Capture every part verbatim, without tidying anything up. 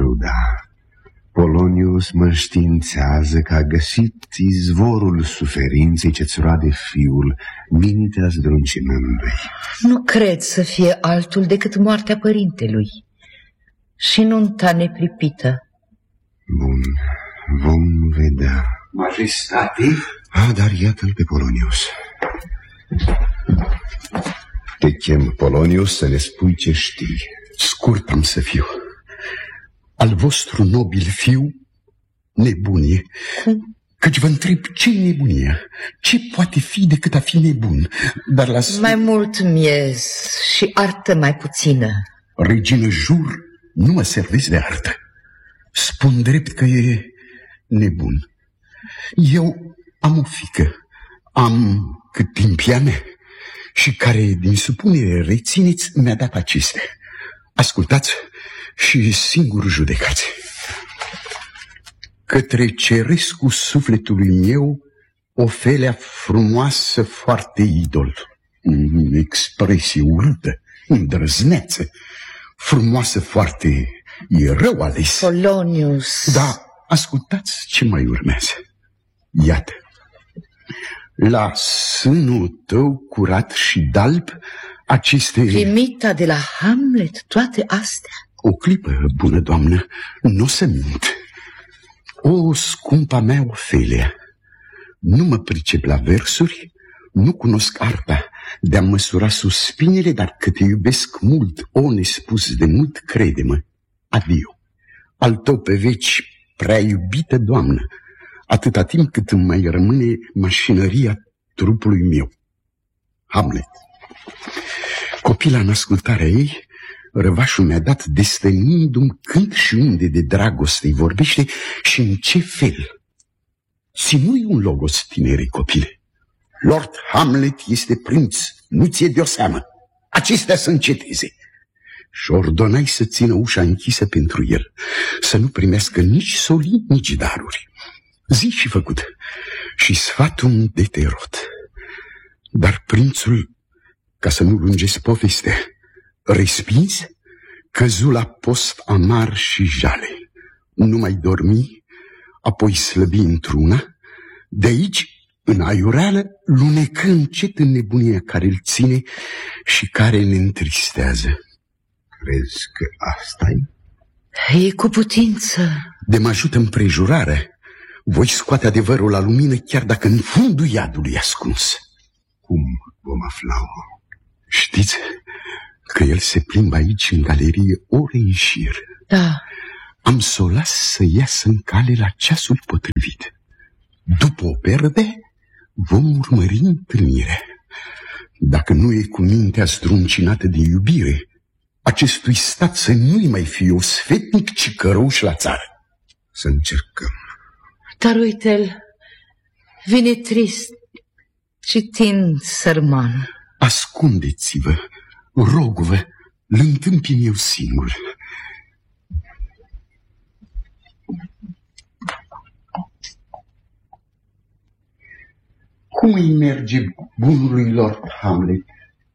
rău, da. Polonius mă înștiințează că a găsit izvorul suferinței ce-ți roade fiul, mintea zdruncinându-i. Nu cred să fie altul decât moartea părintelui și nunta nepripită. Bun, vom vedea. Majestate? Ah, dar iată-l pe Polonius. Te chem, Polonius, să ne spui ce știi. Scurt am să fiu. Al vostru nobil fiu nebunie. Cum? Căci vă întreb, ce-i nebunia? Ce poate fi decât a fi nebun? Dar la... Mai mult miez și artă mai puțină. Regină, jur, nu mă servesc de artă. Spun drept că e nebun. Eu am o fiică, am cât timpia mea, și care, din supunere, rețineți, mi-a dat acestea. Ascultați și singur judecați. Către cerescul sufletului meu, Ofelia frumoasă foarte idol. Expresie urâtă, îndrăzneță. Frumoasă foarte e rău ales. Polonius. Da, ascultați ce mai urmează. Iată. La sânul tău curat și dalb aceste... Primita de la Hamlet toate astea? O clipă, bună doamnă, nu o să mint. O, scumpa mea Ofelia, nu mă pricep la versuri, nu cunosc arta de a măsura suspinele, dar că te iubesc mult, o nespus de mult, crede-mă. Adio. Al tău pe veci, prea iubită doamnă, atâta timp cât îmi mai rămâne mașinăria trupului meu. Hamlet. Copila în ascultarea ei, răvașul mi-a dat destăinindu-mi când și unde de dragoste îi vorbește și în ce fel. Ținui un logos, tinerei copile. Lord Hamlet este prinț, nu ți-e de-o seamă. Acestea să înceteze. Și ordonai să țină ușa închisă pentru el, să nu primească nici solii, nici daruri. Zi și făcut, și sfatul de te rot. Dar prințul, ca să nu lungesc povestea, respins, căzu la post amar și jale. Nu mai dormi, apoi slăbi într-una. De aici, în aiureală, lunecă încet în nebunia care îl ține și care ne întristează. Crezi că asta-i? E cu putință. De mă ajută împrejurarea, voi scoate adevărul la lumină, chiar dacă în fundul iadului e ascuns. Cum vom afla-o? Știți că el se plimbă aici în galerie ore în șir. Da. Am să o las să iasă în cale la ceasul potrivit. După o perde, vom urmări întâlnirea. Dacă nu e cu mintea zdruncinată de iubire, acestui stat să nu-i mai fie o sfetnic, ci căruș la țară. Să încercăm. Dar uite-l, vine trist, citind sărman. Ascundeți-vă, rog-vă, îl întâmpin eu singur. Cum îi merge bunului Lord Hamlet?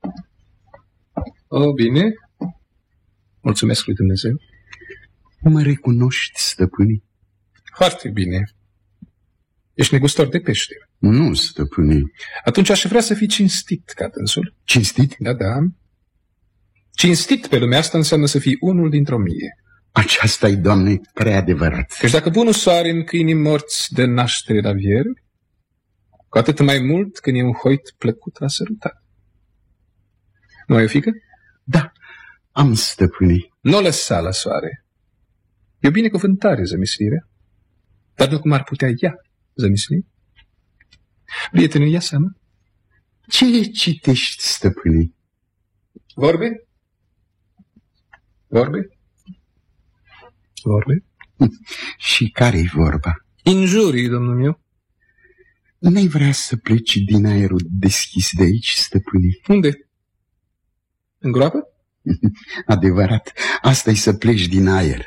O, bine. Mulțumesc lui Dumnezeu. Mă recunoști, stăpâni? Foarte bine. Ești negustor de pește. Nu, stăpâni. Atunci aș vrea să fii cinstit ca dânsul. Cinstit? Da, da. Cinstit pe lumea asta înseamnă să fii unul dintr-o mie. Aceasta-i, Doamne, prea adevărat. Căci dacă bunul soare în câinii morți de naștere la vieri, cu atât mai mult când e un hoit plăcut la sărutat. Nu ai o fiică? Da, am, stăpâni. Nu o lăsa la soare. E o binecuvântare, zămislirea, dar nu cum ar putea ea zămisli. Prietenul, ia seama. Ce citești, stăpâni? Vorbe? Vorbe? Vorbe? Și care-i vorba? Injurii, domnul meu. N-ai vrea să pleci din aerul deschis de aici, stăpâni? Unde? În groapă? Adevărat, asta-i să pleci din aer.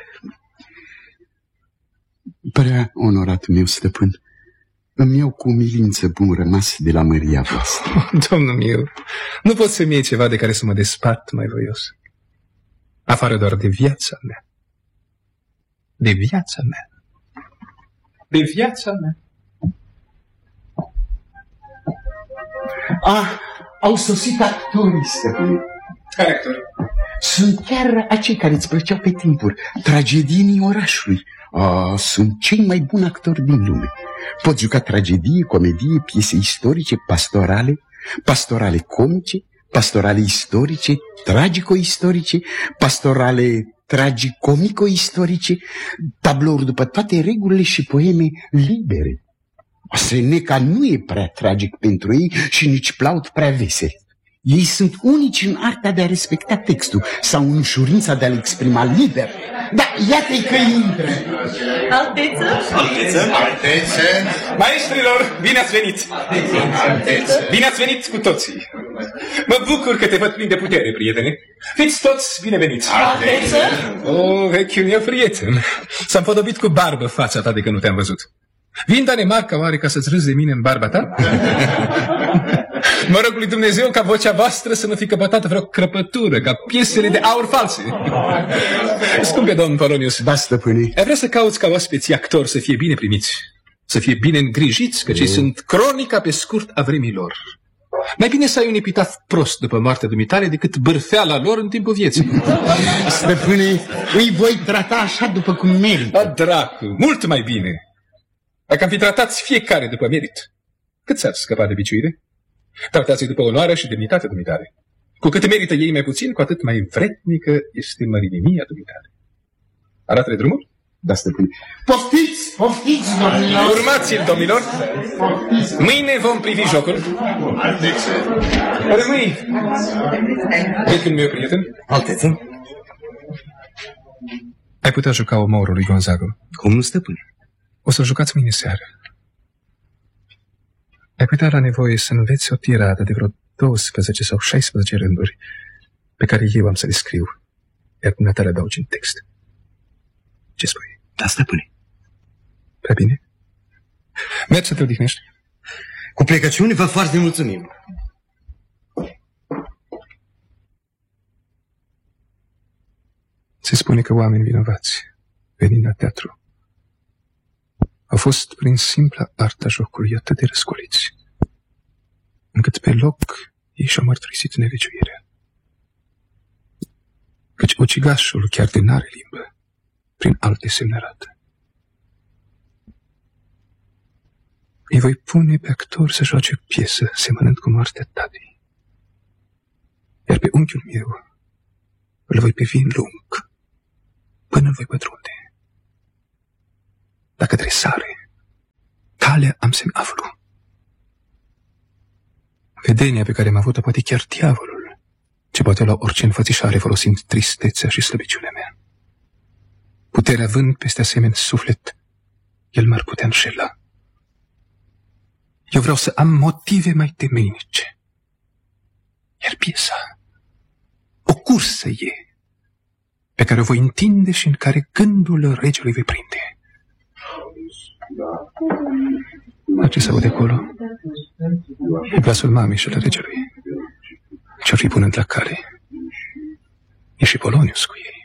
Prea onorat meu stăpân, îmi iau cu umilință bun rămas de la măria voastră. Domnul meu, nu pot să-mi iei ceva de care să mă despart mai voios, afară doar de viața mea. de viața mea. De viața mea. Ah, au sosit actorii, stăpâne. Care actori? Sunt chiar acei care îți plăceau pe timpuri, tragedienii orașului. Ah, sunt cei mai buni actori din lume. Pot juca tragedie, comedie, piese istorice, pastorale, pastorale comice, pastorale istorice, tragico-istorice, pastorale tragicomico-istorice, tablouri după toate regulile și poeme libere. Seneca nu e prea tragic pentru ei și nici Plaut prea vesel. Ei sunt unici în arta de a respecta textul sau în ușurința de a-l exprima liber. Da, iată-i că intră. Alteță? Alteță? Alteță? Maestrilor, bine ați venit! Alteță? Bine ați venit cu toții! Mă bucur că te văd plin de putere, prietene. Fiți toți bineveniți! Alteță? O, vechiul meu prieten, s-a împodobit cu barbă fața ta de că nu te-am văzut. Vin Danemarca oare ca să-ți râzi de mine în barba ta? Mă rog lui Dumnezeu ca vocea voastră să nu fi căpătată vreo crăpătură, ca piesele de aur false. Scumpe domn Polonius, Da, stăpâne. ai vrea să cauți ca oaspeții actori să fie bine primiți, să fie bine îngrijiți, căci ei sunt cronica pe scurt a vremii lor. Mai bine să ai un epitaf prost după moartea dumitale decât bârfeala lor în timpul vieții. Stăpâne, îi voi trata așa după cum merită. A, dracu, mult mai bine. Dacă am fi tratați fiecare după merit, cât s-ar scăpa de biciuire? Tratați-i după onoarea și demnitatea dumitale. Cu cât merită ei mai puțin, cu atât mai vretnică este mărinimia dumitale. Arată-le drumul? Da, stăpâne. Poftiți, poftiți, domnilor. Urmați-l, domnilor. Mâine vom privi jocul. Rămâi. Vechiul meu prieten. Alteță? Ai putea juca omorul lui Gonzago. Cum nu, stăpâne? O să jucați mâine seară. Ai putea la nevoie să înveți o tiradă de vreo douăsprezece sau șaisprezece rânduri pe care eu am să le scriu, iar dumneata le adaugi în text. Ce spui? Da, stăpâne. Prea bine? Mergi să te odihnești. Cu plecăciuni vă foarte mulțumim. Se spune că oameni vinovați, venind la teatru, au fost prin simpla arta jocului atât de răscoliți, încât pe loc ei și-au mărturisit nelegiuirea. Căci ucigașul chiar de n-are limbă, prin alte semne arată. Îi voi pune pe actor să joace o piesă semănând cu moartea tatei, iar pe unchiul meu îl voi privi în lung până îl voi pătrunde. Dacă tresare, calea am să-mi aflu. Vedenia pe care am avut-o poate chiar diavolul, ce poate lua orice înfățișare folosind tristețea și slăbiciunea mea. Puterea vând peste asemenea suflet, el m-ar putea înșela. Eu vreau să am motive mai temeinice. Iar piesa, o cursă e, pe care o voi întinde și în care gândul regelui voi prinde. La ce se aude acolo? E glasul mamei și al regelui. Ce-or fi punând la cale? E și Polonius cu ei.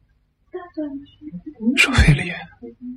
Și Ofelie.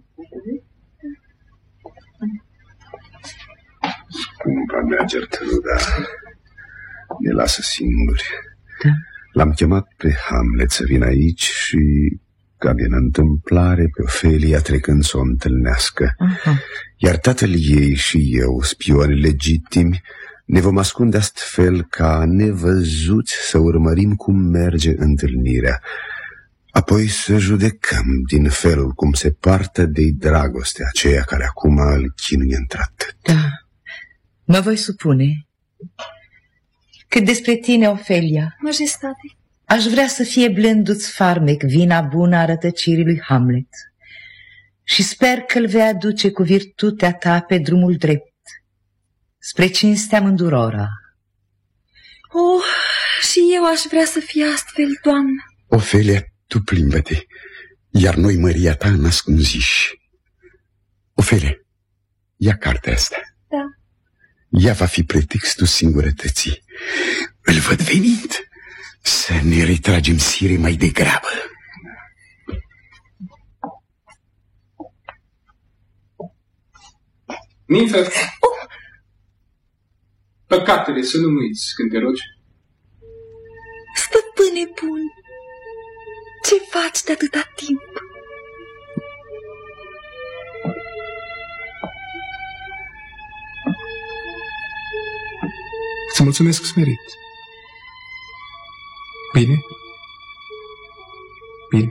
Scumpa mea Gertruda, ne lasă singuri. Da. L-am chemat pe Hamlet să vină aici și, ca din întâmplare, pe Ofelia trecând să o întâlnească. Aha. Iar tatăl ei și eu, spioni legitimi, ne vom ascunde astfel ca nevăzuți să urmărim cum merge întâlnirea, apoi să judecăm din felul cum se poartă de-i dragostea aceea care acum îl chinuie într-atât. Da, mă voi supune. Cât despre tine, Ofelia, Majestate, aș vrea să fie blându-ți farmec vina bună a rătăcirii lui Hamlet și sper că îl vei aduce cu virtutea ta pe drumul drept, spre cinstea mândurora. oh, și eu aș vrea să fie astfel, doamnă. Ofelia, tu plimbă-te, iar noi măria ta în ascunziși. Ofelia, ia cartea asta. Da. Ea va fi pretextul singurătății. Îl văd venind. Să ne retragem sire mai degrabă. Ninfă, oh. Păcatele să nu uiți când te rogi. Stăpâne bun, ce faci de atâta timp? Îți mulțumesc smerit. Bine? Bine.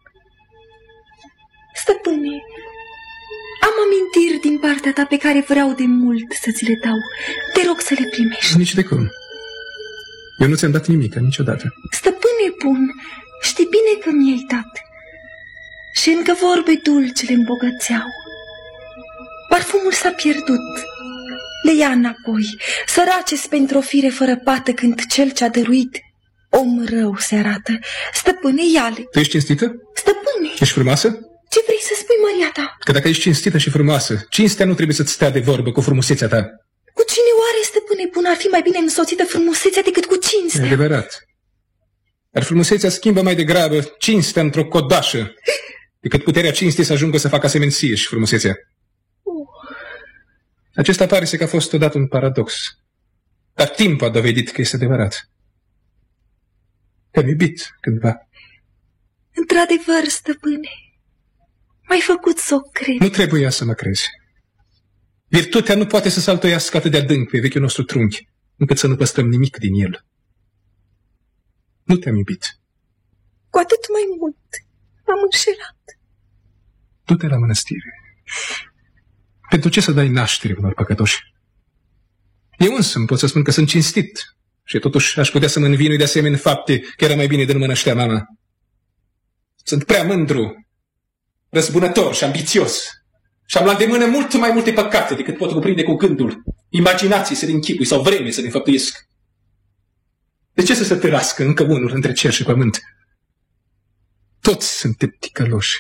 Stăpâne, am amintiri din partea ta pe care vreau de mult să ți le dau. Te rog să le primești. Nici de cum. Eu nu ți-am dat nimic niciodată. Stăpâne bun, știi bine că mi-ai dat. Și încă vorbe dulce le îmbogățeau. Parfumul s-a pierdut. Le ia înapoi. Sărace-s pentru o fire fără pată când cel ce-a dăruit om rău se arată. Stăpâne, ia-le. Tu ești cinstită? Stăpâne. Ești frumoasă? Ce vrei să spui, Maria ta? Că dacă ești cinstită și frumoasă, cinstea nu trebuie să-ți stea de vorbă cu frumusețea ta. Cu cine oare, stăpâne bun, ar fi mai bine însoțită frumusețea decât cu cinstea? E adevărat. Dar frumusețea schimbă mai degrabă cinstea într-o codașă decât puterea cinstei să ajungă să facă asemenție și frumusețea. Oh. Acesta pare să că a fost odată un paradox. Dar timpul a dovedit că este adevărat. Te-am iubit cândva. Într-adevăr, stăpâne, m-ai făcut să o cred. Nu trebuia să mă crezi. Virtutea nu poate să se altoiască atât de adânc pe vechiul nostru trunchi, încât să nu păstrăm nimic din el. Nu te-am iubit. Cu atât mai mult m-am înșelat. Du-te la mănăstire. Pentru ce să dai naștere unor păcătoși? Eu însă îmi pot să spun că sunt cinstit și totuși aș putea să mă învinui de asemenea fapte că era mai bine de nu mă năștea mama. Sunt prea mândru, răzbunător și ambițios și am luat de mână mult mai multe păcate decât pot cuprinde cu gândul, imaginații să le închipui sau vreme să le făptuiesc. De ce să se târască încă unul între cer și pământ? Toți suntem ticăloși.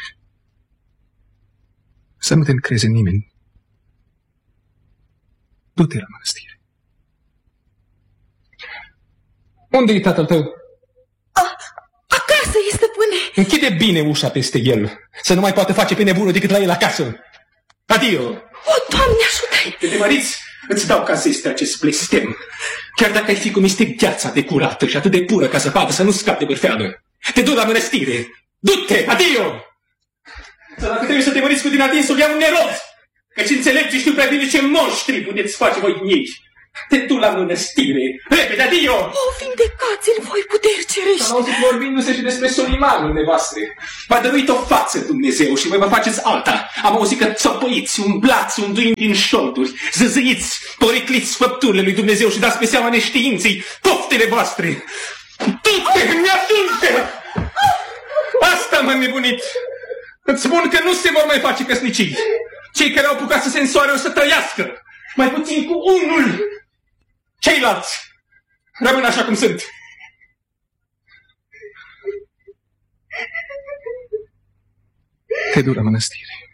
Să nu te încrezi în nimeni. Du-te la mănăstire. Unde e tatăl tău? A, acasă e, stăpâne. Închide bine ușa peste el, să nu mai poată face pe nebunul decât la el acasă. Adio! O, Doamne, ajută-i! Te temăriți? Îți dau ca zestre acest blestem. Chiar dacă ai fi cum este gheața de curată și atât de pură ca să poată să nu scape de bârfeală. Te duc la mănăstire. Du-te! Adio! Să dacă trebuie să te măriți cu din adinsul, ia un neroz! Căci înțeleg și știu prea bine ce monștri puteți face voi din ei. Te duc la mănăstire. Repede, adio! O, vindecați-l voi, puteri cerești! Am auzit vorbindu-se și despre Solimanul nevoastre. V-a dăruit o față Dumnezeu și voi vă faceți alta. Am auzit că țopăiți, umblați, unduind din șolduri, zăzăiți, poricliți făpturile lui Dumnezeu și dați pe seama neștiinței poftele voastre. Du-te, mi-atunte! Asta m-a nebunit. Îți spun că nu se vor mai face căsnicii. Cei care au apucat să se însoare o să trăiască. Mai puțin cu unul. Ceilalți rămân așa cum sunt. Te duc la mănăstire.